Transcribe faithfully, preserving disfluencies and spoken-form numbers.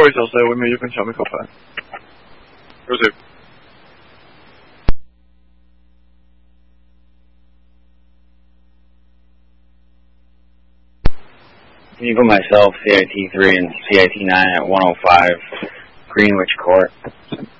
個小時會唔會要跟小妹扣分？多謝。 You put myself, C I T three and C I T nine at one oh five Greenwich Court.